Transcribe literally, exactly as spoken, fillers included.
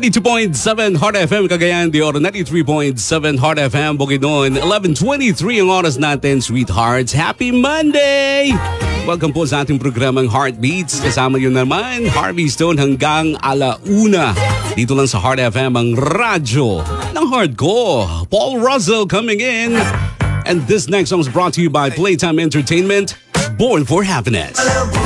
ninety-two point seven Heart F M Cagayan de Oro, ninety-three point seven Heart F M Bukidnon. eleven twenty-three ang oras natin, sweethearts. Happy Monday! Welcome po sa ating programang Heartbeats. Kasama yun naman, Harvey Stone hanggang alauna. Dito lang sa Heart F M, ang radyo ng heart ko. Paul Russell coming in. And this next song is brought to you by Playtime Entertainment, Born for Happiness.